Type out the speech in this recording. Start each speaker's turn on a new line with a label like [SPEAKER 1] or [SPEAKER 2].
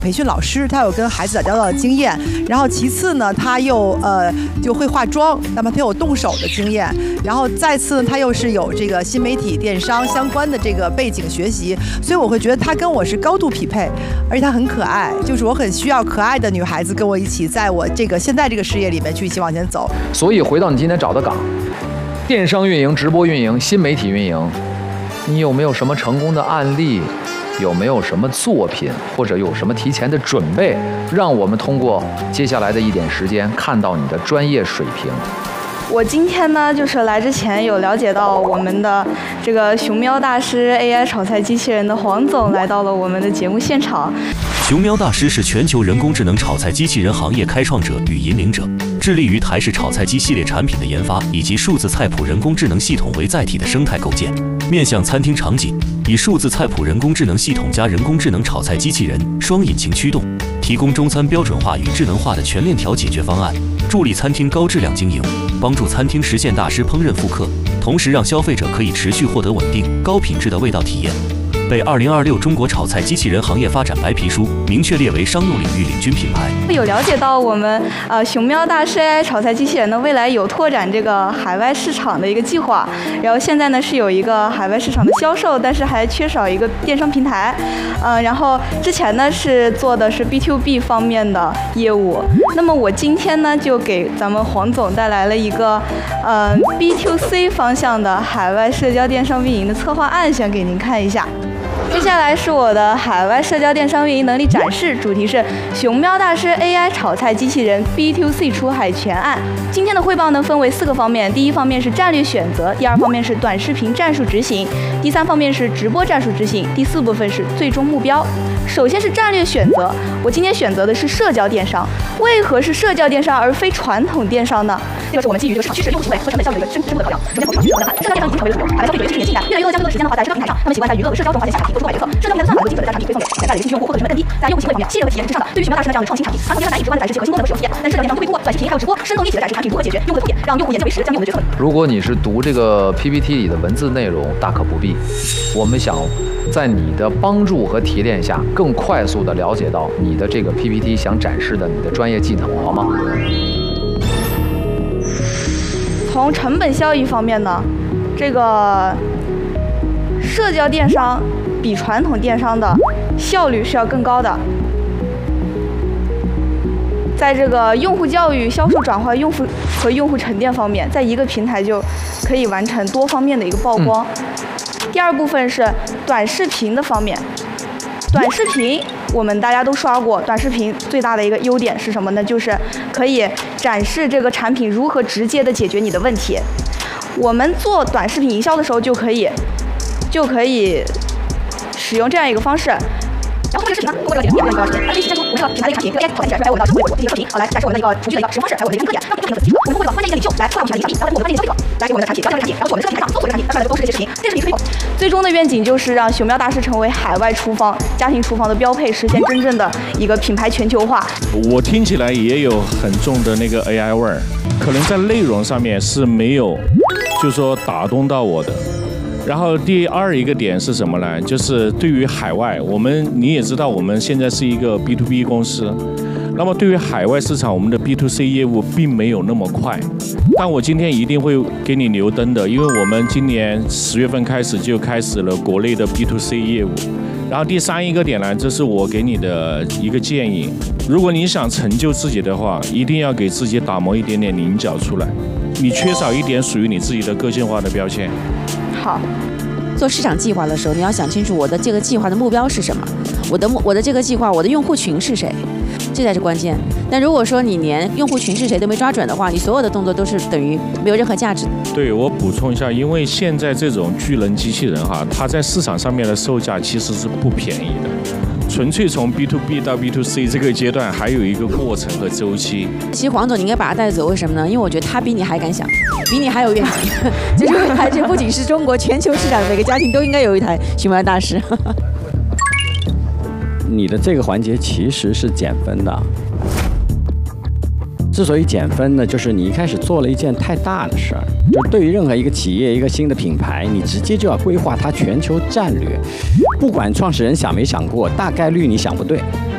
[SPEAKER 1] 培训老师，他有跟孩子打交道的经验，然后其次呢，他又就会化妆，那么他有动手的经验，然后再次呢，他又是有这个新媒体电商相关的这个背景学习，所以我会觉得他跟我是高度匹配，而且他很可爱，就是我很需要可爱的女孩子跟我一起在我这个现在这个事业里面去一起往前走。
[SPEAKER 2] 所以回到你今天找的岗，电商运营、直播运营、新媒体运营，你有没有什么成功的案例？有没有什么作品，或者有什么提前的准备，让我们通过接下来的一点时间看到你的专业水平？
[SPEAKER 3] 我今天呢，就是来之前有了解到我们的这个熊喵大师 AI 炒菜机器人的黄总来到了我们的节目现场。
[SPEAKER 4] 熊喵大师是全球人工智能炒菜机器人行业开创者与引领者，致力于台式炒菜机系列产品的研发，以及数字菜谱人工智能系统为载体的生态构建。面向餐厅场景，以数字菜谱人工智能系统加人工智能炒菜机器人双引擎驱动，提供中餐标准化与智能化的全链条解决方案，助力餐厅高质量经营，帮助餐厅实现大师烹饪复刻，同时让消费者可以持续获得稳定、高品质的味道体验。被2026中国炒菜机器人行业发展白皮书明确列为商用领域领军品牌。
[SPEAKER 3] 有了解到我们熊喵大师 AI 炒菜机器人呢，未来有拓展这个海外市场的一个计划，然后现在呢是有一个海外市场的销售，但是还缺少一个电商平台，然后之前呢是做的是 B2B 方面的业务，那么我今天呢就给咱们黄总带来了一个B2C 方向的海外社交电商运营的策划案，想给您看一下。接下来是我的海外社交电商运营能力展示，主题是熊喵大师 AI 炒菜机器人 B2C 出海全案。今天的汇报呢分为4个方面，第一方面是战略选择，第二方面是短视频战术执行，第三方面是直播战术执行，第4部分是最终目标。首先是战略选择，我今天选择的是社交电商。为何是社交电商而非传统电商呢？这个是我们基于这个市场趋势、用户行为和成本效率的一个深刻的考量。首先从市场角度来看，社交电商已经成为了主流，海外消费者也是日渐进展，越来越多将更多的时间花在社交平台上，他们习惯在娱乐和社交中环节下产品做出快决策。社交平台的算法能够精准的将产品推送给潜在的新用户，获得成本更低。在用户行为方面，系列和体验是至上的。对于熊喵大师呢这样的创新产品，传统电商难以直观的展示其核心功能和使用体验，但社交电商就会通过短视频还有直播，生动一体的展示产品如何解决用户的痛点，让用户眼见为实，降低我们的决策。
[SPEAKER 2] 如果你是读这个 PPT 里的文字内容，大可不必。我们想在你的帮助和提炼下，更快速的了解到你的这个 PPT 想展示的你的专业技能，好吗？
[SPEAKER 3] 从成本效益方面呢，这个社交电商比传统电商的效率是要更高的。在这个用户教育、销售转化、用户和用户沉淀方面，在一个平台就可以完成多方面的一个曝光。第二部分是短视频的方面，短视频我们大家都刷过，短视频最大的一个优点是什么呢？就是可以展示这个产品如何直接的解决你的问题。我们做短视频营销的时候就可以使用这样一个方式。然后这个视频呢，通过了解1.5个小时间，它可以体现出我们这个品牌的一个产品，跟 AI 跑起来出来我们的生活微博进行测评，来展示我们的一个厨具的一个使用方式，还有我们的一个特点，让这个产品的我们通过一个关键一个领袖来拓展我们品牌的影响力，然后通过我们关键消费者来给我们的产品，了解我们的产品，然后从我们的社交平台上搜索这个产品，让大家都是这些视频，这个视频可以。最终的愿景就是让熊喵大师成为海外厨房、家庭厨房的标配，实现真正的一个品牌全球化。
[SPEAKER 5] 我听起来也有很重的那个 AI 味儿，可能在内容上面是没有，就是说打动到我的。然后第二一个点是什么呢？就是对于海外，你也知道，我们现在是一个 B2B 公司，那么对于海外市场，我们的 B2C 业务并没有那么快。但我今天一定会给你留灯的，因为我们今年10月份开始就开始了国内的 B2C 业务。然后第三一个点呢，这是我给你的一个建议，如果你想成就自己的话，一定要给自己打磨一点点棱角出来，你缺少一点属于你自己的个性化的标签。
[SPEAKER 3] 好，
[SPEAKER 6] 做市场计划的时候，你要想清楚我的这个计划的目标是什么，我的这个计划，我的用户群是谁，这才是关键。但如果说你连用户群是谁都没抓准的话，你所有的动作都是等于没有任何价值的。
[SPEAKER 5] 对，我补充一下，因为现在这种巨能机器人哈，它在市场上面的售价其实是不便宜的。纯粹从 B2B 到 B2C 这个阶段，还有一个过程和周期。
[SPEAKER 6] 其实黄总你应该把他带走，为什么呢？因为我觉得他比你还敢想，比你还有愿景。就是未来这不仅是中国，全球市场每个家庭都应该有一台熊猫大师。
[SPEAKER 7] 你的这个环节其实是减分的。之所以减分呢，就是你一开始做了一件太大的事儿。就对于任何一个企业、一个新的品牌，你直接就要规划它全球战略。不管创始人想没想过，大概率你想不对。